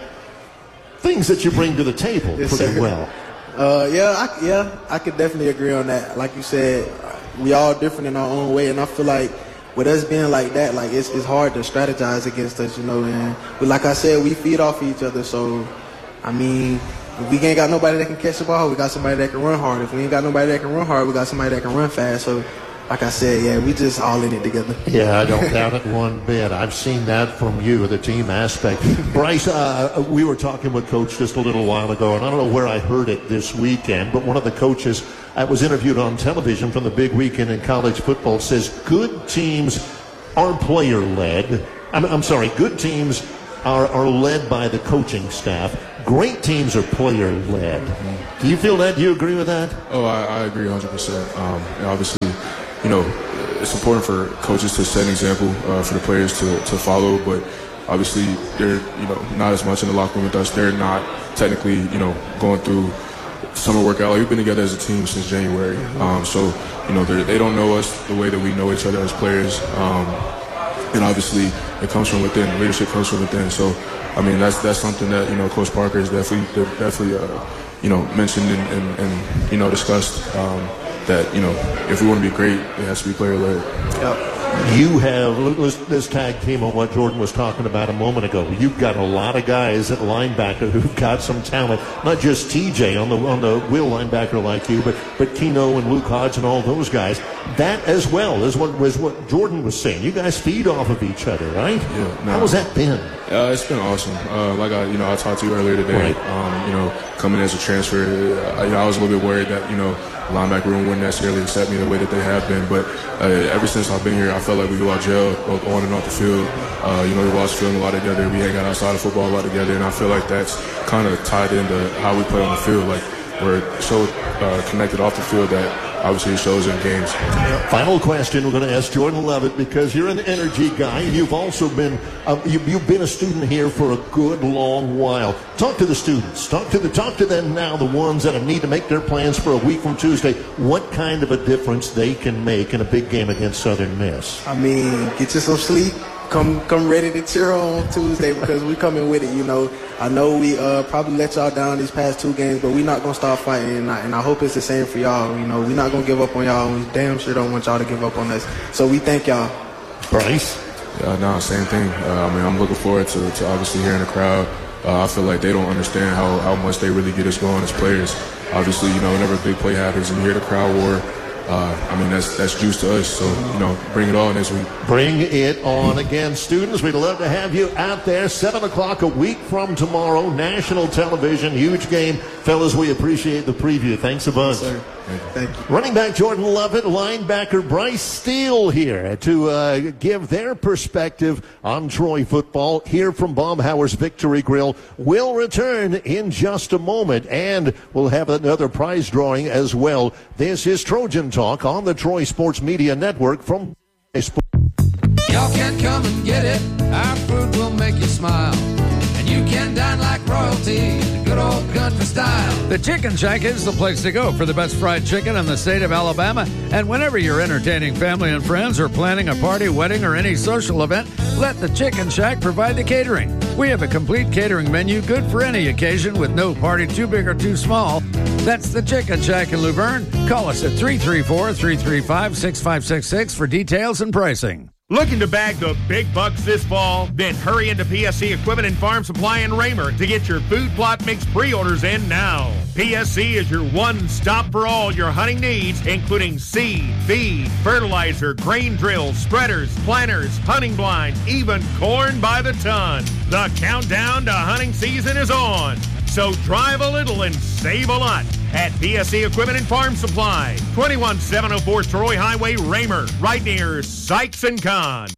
things that you bring to the table
yes,
pretty
sir.
well.
Uh, yeah, I, yeah, I could definitely agree on that. Like you said, we all different in our own way, and I feel like with us being like that, like it's it's hard to strategize against us, you know. And but like I said, we feed off each other. So, I mean, if we ain't got nobody that can catch the ball, we got somebody that can run hard. If we ain't got nobody that can run hard, we got somebody that can run fast. So, like I said, yeah, we just all in it together.
Yeah, I don't doubt it one bit. I've seen that from you, the team aspect. Bryce, uh, we were talking with Coach just a little while ago, and I don't know where I heard it this weekend, but one of the coaches I was interviewed on television from the big weekend in college football says good teams are player-led. I'm, I'm sorry, good teams are, are led by the coaching staff. Great teams are player-led. Mm-hmm. Do you feel that? Do you agree with that?
Oh, I, I agree one hundred percent. Um, and obviously, you know, it's important for coaches to set an example uh, for the players to, to follow, but obviously they're, you know, not as much in the locker room with us. They're not technically, you know, going through summer workout. Like, we've been together as a team since January. Um, so, you know, they don't know us the way that we know each other as players. Um, and obviously it comes from within. Leadership comes from within. So, I mean, that's that's something that, you know, Coach Parker has definitely, definitely uh, you know, mentioned and, and, and, you know, discussed. Um, that, you know, if we want to be great, it has to be player-led.
Yep. You have, let's, let's tag team on what Jordan was talking about a moment ago. You've got a lot of guys at linebacker who've got some talent, not just T J on the on the wheel linebacker like you, but but Keno and Luke Hodge and all those guys. That as well is what was what Jordan was saying. You guys feed off of each other, right?
Yeah. No,
How has that been?
Uh, it's been awesome. Uh, like I, you know, I talked to you earlier today.
Right.
Um, you know, coming as a transfer, uh, you know, I was a little bit worried that, you know, the linebacker room wouldn't necessarily accept me the way that they have been. But uh, ever since I've been here, I felt like we all gelled both on and off the field. Uh, you know, we watched film a lot together. We hang out outside of football a lot together, and I feel like that's kind of tied into how we play on the field. Like, we're so uh, connected off the field that obviously it shows in games.
Final question we're going to ask Jordan Lovett, because you're an energy guy and you've also been uh, you, you've been a student here for a good long while. Talk to the students. Talk to the talk to them now, the ones that need to make their plans for a week from Tuesday. What kind of a difference they can make in a big game against Southern Miss?
I mean, get you some sleep. Come come ready to cheer on Tuesday, because we coming with it, you know. I know we uh, probably let y'all down these past two games, but we're not going to stop fighting, and I, and I hope it's the same for y'all. You know, we're not going to give up on y'all. We damn sure don't want y'all to give up on us. So we thank y'all.
Bryce?
Yeah, no, same thing. Uh, I mean, I'm looking forward to, to obviously hearing the crowd. Uh, I feel like they don't understand how, how much they really get us going as players. Obviously, you know, whenever a big play happens and you hear the crowd roar, Uh, I mean, that's that's juice to us. So, you know, bring it on this week.
Bring it on again, students. We'd love to have you out there. seven o'clock a week from tomorrow. National television. Huge game. Fellas, we appreciate the preview. Thanks a bunch.
Yes, sir. Thank you.
Running back Jordan Lovett, linebacker Bryce Steele here to uh, give their perspective on Troy football. Here from Baumhower's Victory Grill. We'll return in just a moment, and we'll have another prize drawing as well. This is Trojan Talk on the Troy Sports Media Network from Sports.
Y'all can come and get it. Our food will make you smile. And you can dine like royalty, the good old country style.
The Chicken Shack is the place to go for the best fried chicken in the state of Alabama. And whenever you're entertaining family and friends or planning a party, wedding, or any social event, let the Chicken Shack provide the catering. We have a complete catering menu good for any occasion with no party too big or too small. That's the Chicken Shack in Luverne. Call us at three three four, three three five, six five six six for details and pricing.
Looking to bag the big bucks this fall? Then hurry into P S C Equipment and Farm Supply in Raymer to get your food plot mix pre-orders in now. P S C is your one-stop for all your hunting needs, including seed, feed, fertilizer, grain drills, spreaders, planters, hunting blinds, even corn by the ton. The countdown to hunting season is on. So drive a little and save a lot at P S C Equipment and Farm Supply, twenty-one seven oh four Troy Highway, Raymer, right near Sykes and Kahn.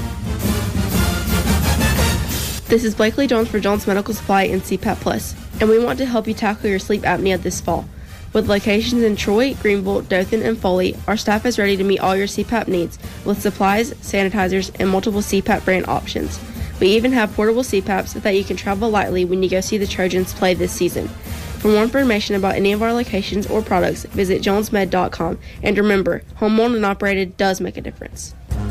This is Blakely Jones for Jones Medical Supply and C PAP Plus, and we want to help you tackle your sleep apnea this fall. With locations in Troy, Greenville, Dothan, and Foley, our staff is ready to meet all your C PAP needs with supplies, sanitizers, and multiple C PAP brand options. We even have portable C PAPs so that you can travel lightly when you go see the Trojans play this season. For more information about any of our locations or products, visit jones med dot com. And remember, home owned and operated does make a difference.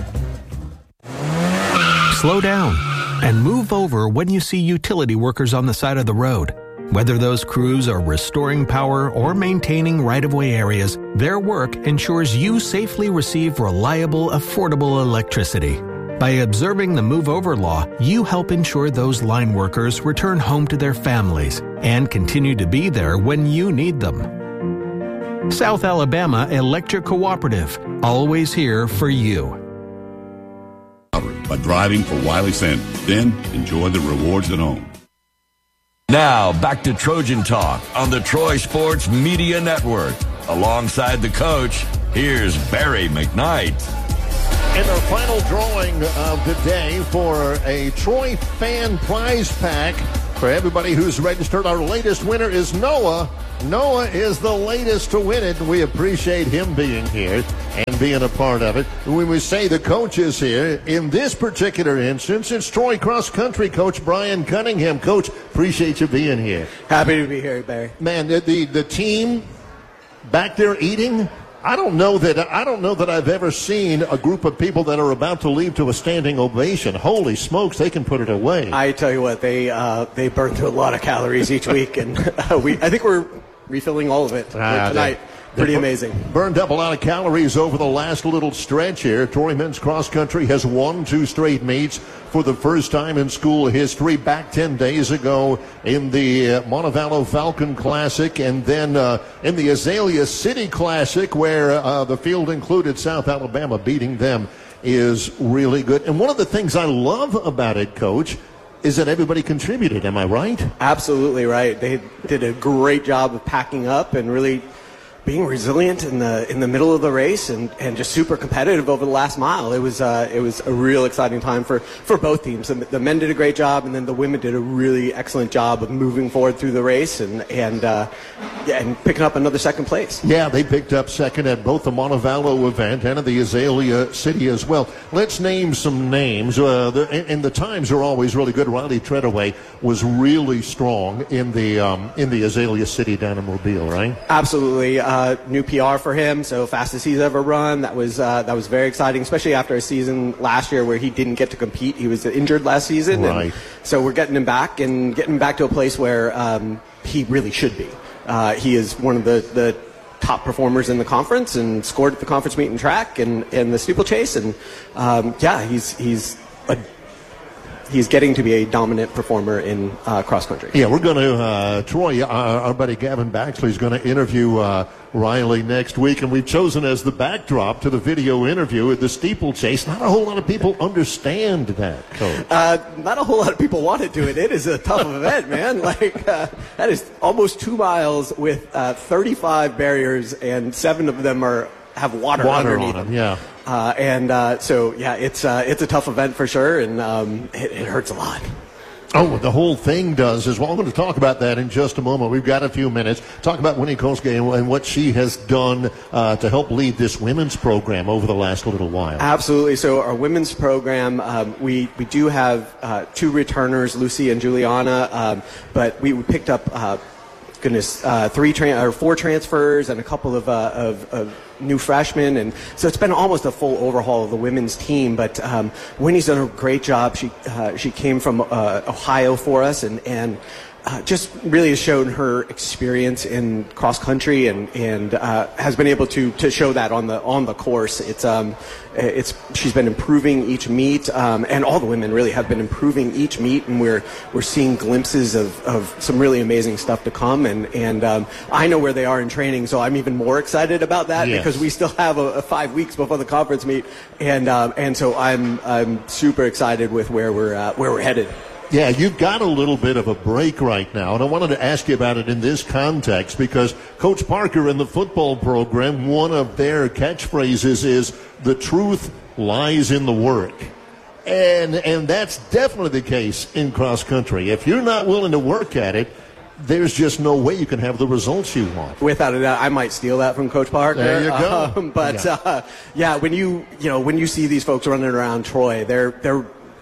Slow down and move over when you see utility workers on the side of the road. Whether those crews are restoring power or maintaining right-of-way areas, their work ensures you safely receive reliable, affordable electricity. By observing the Move Over law, you help ensure those line workers return home to their families and continue to be there when you need them. South Alabama Electric Cooperative, always here for you.
By driving for Wiley Sand, then enjoy the rewards at home.
Now, back to Trojan Talk on the Troy Sports Media Network. Alongside the coach, here's Barry McKnight.
And our final drawing of the day for a Troy fan prize pack for everybody who's registered. Our latest winner is Noah. Noah is the latest to win it. We appreciate him being here and being a part of it. When we say the coach is here, in this particular instance, it's Troy cross country coach Brian Cunningham. Coach, appreciate you being here.
Happy to be here, Barry.
Man, the the, the team back there eating. I don't know that I don't know that I've ever seen a group of people that are about to leave to a standing ovation. Holy smokes, they can put it away.
I tell you what, they uh, they burn through a lot of calories each week, and uh, we I think we're refilling all of it
ah,
tonight. Pretty amazing.
Burned up a lot of calories over the last little stretch here. Troy men's cross country has won two straight meets for the first time in school history. Back ten days ago in the uh, Montevallo Falcon Classic, and then uh, in the Azalea City Classic, where uh, the field included South Alabama. Beating them is really good. And one of the things I love about it, Coach, is that everybody contributed. Am I right?
Absolutely right. They did a great job of packing up and really being resilient in the in the middle of the race, and, and just super competitive over the last mile. It was uh, it was a real exciting time for, for both teams. The, the men did a great job, and then the women did a really excellent job of moving forward through the race and and uh, yeah, and picking up another second place.
Yeah, they picked up second at both the Montevallo event and at the Azalea City as well. Let's name some names. Uh, the, and, and the times are always really good. Riley Treadaway was really strong in the um, in the Azalea City down in Mobile, right?
Absolutely. Uh, Uh, new P R for him, so fastest he's ever run. That was uh, that was very exciting, especially after a season last year where he didn't get to compete. He was injured last season,
right.
And so we're getting him back and getting him back to a place where um, he really should be. Uh, he is one of the, the top performers in the conference and scored at the conference meet and track and, and the steeplechase, and um, yeah, he's he's a He's getting to be a dominant performer in uh, cross country.
Yeah, we're going to, uh, Troy, our, our buddy Gavin Baxley is going to interview uh, Riley next week, and we've chosen as the backdrop to the video interview at the steeplechase. Not a whole lot of people understand that, Coach.
Uh, not a whole lot of people want to do it. It is a tough event, man. Like uh, that is almost two miles with uh, thirty-five barriers, and seven of them are have water,
water
underneath
on them.
them.
Yeah.
Uh, and uh, so, yeah, it's uh, it's a tough event for sure, and um, it, it hurts a lot.
Oh, the whole thing does as well. I'm going to talk about that in just a moment. We've got a few minutes. Talk about Winnie Koske and what she has done uh, to help lead this women's program over the last little while.
Absolutely. So our women's program, um, we, we do have uh, two returners, Lucy and Juliana, um, but we, we picked up, uh, goodness, uh, three tra- or four transfers and a couple of, uh, of, of new freshmen, and so it's been almost a full overhaul of the women's team. But um, Winnie's done a great job. She uh, she came from uh, Ohio for us, and and uh, just really has shown her experience in cross country, and and uh, has been able to to show that on the on the course. It's um it's she's been improving each meet, um, and all the women really have been improving each meet, and we're we're seeing glimpses of, of some really amazing stuff to come. And and um, I know where they are in training, so I'm even more excited about that.
Yes.
Because we still have a, a five weeks before the conference meet, and um, and so I'm I'm super excited with where we're uh, where we're headed.
Yeah, you've got a little bit of a break right now, and I wanted to ask you about it in this context because Coach Parker in the football program, one of their catchphrases is the truth lies in the work. And and that's definitely the case in cross country. If you're not willing to work at it, there's just no way you can have the results you want.
Without a doubt, I might steal that from Coach Parker.
There you go.
Um, but
yeah.
Uh, yeah, when you you know when you see these folks running around Troy, they're they're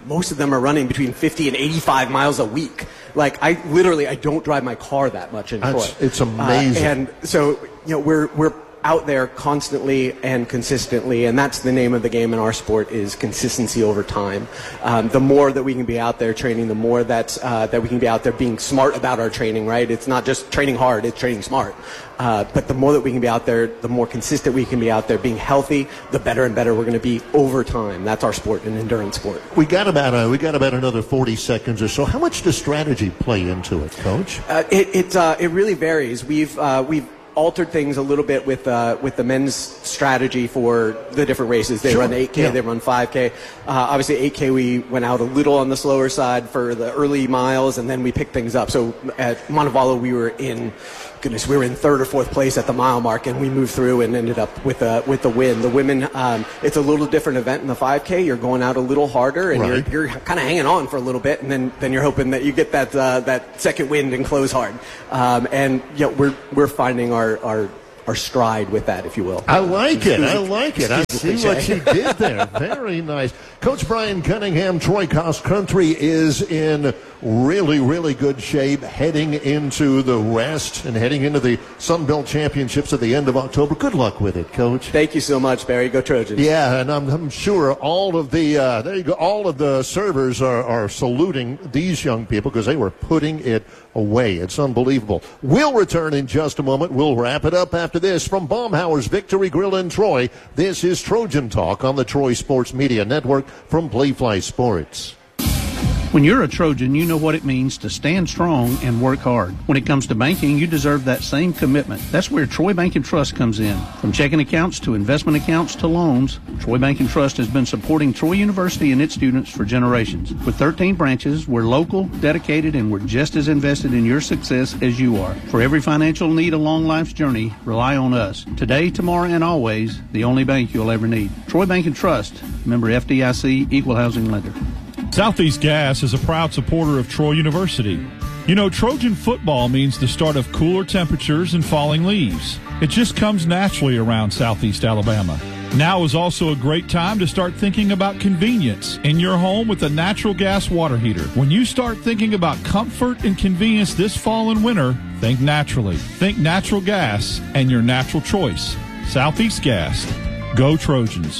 most of them are running between fifty and eighty-five miles a week. Like, I literally, I don't drive my car that much in Troy.
It's amazing.
Uh, and so, you know, we're we're out there constantly and consistently, and that's the name of the game in our sport, is consistency over time. Um, the more that we can be out there training, the more that uh, that we can be out there being smart about our training, right? It's not just training hard, it's training smart. Uh, but the more that we can be out there, the more consistent we can be out there being healthy, the better and better we're going to be over time. That's our sport, an endurance sport.
We got about uh, we got about another forty seconds or so. How much does strategy play into it, Coach?
Uh, it it, uh, it really varies. We've uh, we've altered things a little bit with uh, with the men's strategy for the different races. They
Sure.
run eight K,
Yeah.
they run five K. Uh, obviously, eight K we went out a little on the slower side for the early miles, and then we picked things up. So at Montevallo, we were in, goodness, we were in third or fourth place at the mile mark, and we moved through and ended up with a with the win. The women, um, it's a little different event in the five K. You're going out a little harder, and
Right.
you're you're kind of hanging on for a little bit, and then then you're hoping that you get that uh, that second wind and close hard. Um, and you know, we're we're finding our our our stride with that, if you will.
I like it. I like it. I
Excuse
see
the
what you
cliche.
did there. Very nice. Coach Brian Cunningham, Troy Cross Country is in really, really good shape heading into the rest and heading into the Sun Belt Championships at the end of October. Good luck with it, Coach.
Thank you so much, Barry. Go Trojans.
Yeah, and I'm, I'm sure all of the uh, there you go. All of the servers are, are saluting these young people because they were putting it away. It's unbelievable. We'll return in just a moment. We'll wrap it up after this from Baumhauer's Victory Grill in Troy. This is Trojan Talk on the Troy Sports Media Network from Playfly Sports.
When you're a Trojan, you know what it means to stand strong and work hard. When it comes to banking, you deserve that same commitment. That's where Troy Bank and Trust comes in. From checking accounts to investment accounts to loans, Troy Bank and Trust has been supporting Troy University and its students for generations. With thirteen branches, we're local, dedicated, and we're just as invested in your success as you are. For every financial need along life's journey, rely on us. Today, tomorrow, and always, the only bank you'll ever need. Troy Bank and Trust, member F D I C, equal housing lender.
Southeast Gas is a proud supporter of Troy University. You know, Trojan football means the start of cooler temperatures and falling leaves. It just comes naturally around Southeast Alabama. Now is also a great time to start thinking about convenience in your home with a natural gas water heater. When you start thinking about comfort and convenience this fall and winter, think naturally. Think natural gas and your natural choice. Southeast Gas. Go Trojans.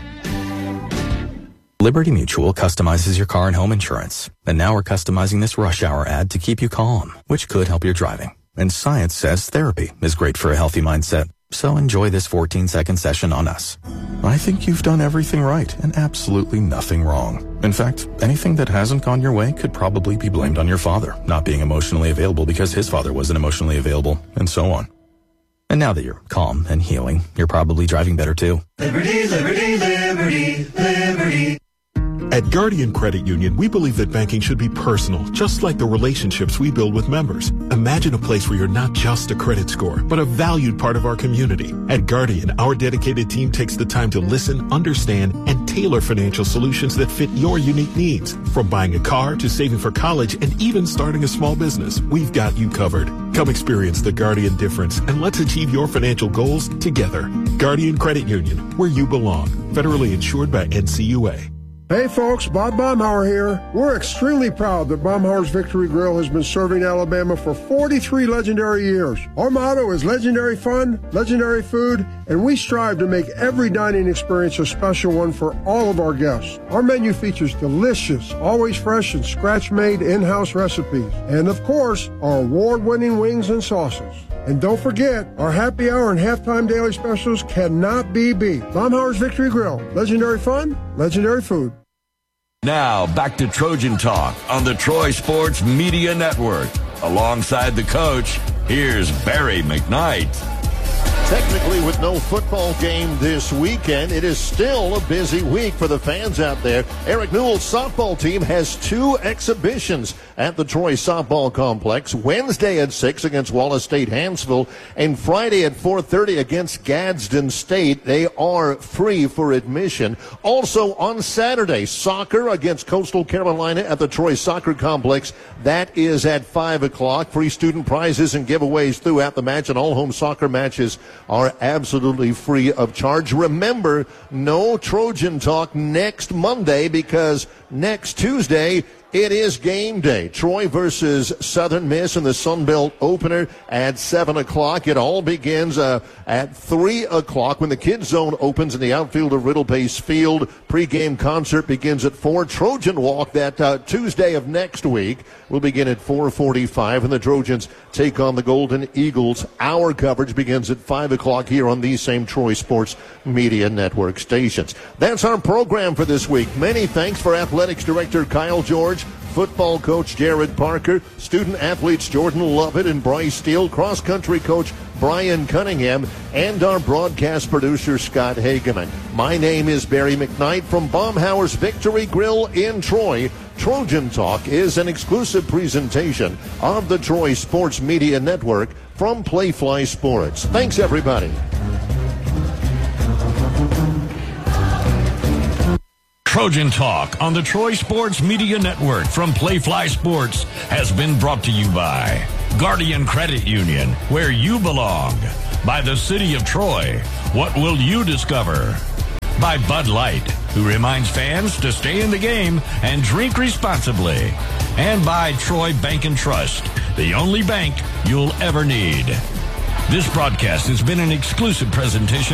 Liberty Mutual customizes your car and home insurance. And now we're customizing this rush hour ad to keep you calm, which could help your driving. And science says therapy is great for a healthy mindset. So enjoy this fourteen second session on us. I think you've done everything right and absolutely nothing wrong. In fact, anything that hasn't gone your way could probably be blamed on your father not being emotionally available because his father wasn't emotionally available, and so on. And now that you're calm and healing, you're probably driving better too.
Liberty, liberty, liberty, liberty.
At Guardian Credit Union, we believe that banking should be personal, just like the relationships we build with members. Imagine a place where you're not just a credit score, but a valued part of our community. At Guardian, our dedicated team takes the time to listen, understand, and tailor financial solutions that fit your unique needs. From buying a car to saving for college and even starting a small business, we've got you covered. Come experience the Guardian difference and let's achieve your financial goals together. Guardian Credit Union, where you belong. Federally insured by N C U A.
Hey folks, Bob Baumhauer here. We're extremely proud that Baumhauer's Victory Grill has been serving Alabama for forty-three legendary years. Our motto is legendary fun, legendary food, and we strive to make every dining experience a special one for all of our guests. Our menu features delicious, always fresh and scratch-made in-house recipes. And of course, our award-winning wings and sauces. And don't forget, our happy hour and halftime daily specials cannot be beat. Baumhauer's Victory Grill. Legendary fun, legendary food.
Now, back to Trojan Talk on the Troy Sports Media Network. Alongside the coach, here's Barry McKnight.
Technically, with no football game this weekend, it is still a busy week for the fans out there. Eric Newell's softball team has two exhibitions at the Troy Softball Complex. Wednesday at six against Wallace State Hansville, and Friday at four thirty against Gadsden State. They are free for admission. Also on Saturday, soccer against Coastal Carolina at the Troy Soccer Complex. That is at five o'clock. Free student prizes and giveaways throughout the match, and all home soccer matches are absolutely free of charge. Remember, no Trojan Talk next Monday because next Tuesday it is game day. Troy versus Southern Miss in the Sun Belt opener at seven o'clock. It all begins uh, at three o'clock when the Kids Zone opens in the outfield of Riddle Pace Field. Pre-game concert begins at four. Trojan Walk that uh, Tuesday of next week will begin at four forty-five, and the Trojans take on the Golden Eagles. Our coverage begins at five o'clock here on these same Troy Sports Media Network stations. That's our program for this week. Many thanks for Athletics Director Kyle George, football coach Jared Parker, student athletes Jordan Lovett and Bryce Steele, cross-country coach Brian Cunningham, and our broadcast producer Scott Hageman. My name is Barry McKnight from Baumhauer's Victory Grill in Troy. Trojan Talk is an exclusive presentation of the Troy Sports Media Network from Playfly Sports. Thanks, everybody.
Trojan Talk on the Troy Sports Media Network from Playfly Sports has been brought to you by Guardian Credit Union, where you belong. By the City of Troy, what will you discover? By Bud Light, who reminds fans to stay in the game and drink responsibly. And by Troy Bank and Trust, the only bank you'll ever need. This broadcast has been an exclusive presentation